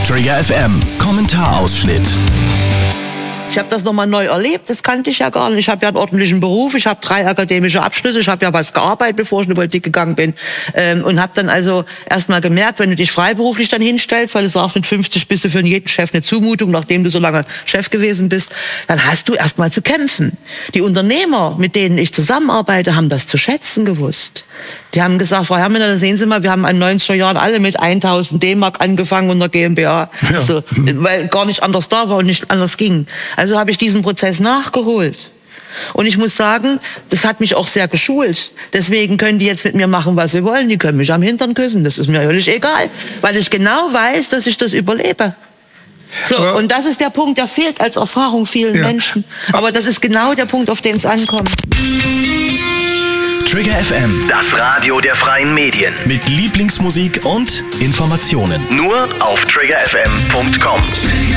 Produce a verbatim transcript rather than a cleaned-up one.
Trigger F M, Kommentarausschnitt. Ich habe das nochmal neu erlebt, das kannte ich ja gar nicht. Ich habe ja einen ordentlichen Beruf, ich habe drei akademische Abschlüsse, ich habe ja was gearbeitet, bevor ich in die Politik gegangen bin. Ähm, und habe dann also erst mal gemerkt, wenn du dich freiberuflich dann hinstellst, weil du sagst, mit fünfzig bist du für jeden Chef eine Zumutung, nachdem du so lange Chef gewesen bist, dann hast du erst mal zu kämpfen. Die Unternehmer, mit denen ich zusammenarbeite, haben das zu schätzen gewusst. Die haben gesagt, Frau Herrmann, dann sehen Sie mal, wir haben in den neunziger Jahren alle mit tausend D-Mark angefangen und einer GmbH, ja. Also, weil gar nicht anders da war und nicht anders ging. Also habe ich diesen Prozess nachgeholt. Und ich muss sagen, das hat mich auch sehr geschult. Deswegen können die jetzt mit mir machen, was sie wollen. Die können mich am Hintern küssen, das ist mir völlig egal. Weil ich genau weiß, dass ich das überlebe. So, aber, und das ist der Punkt, der fehlt als Erfahrung vielen ja. Menschen. Aber das ist genau der Punkt, auf den es ankommt. Trigger F M, das Radio der freien Medien. Mit Lieblingsmusik und Informationen. Nur auf trigger f m punkt com.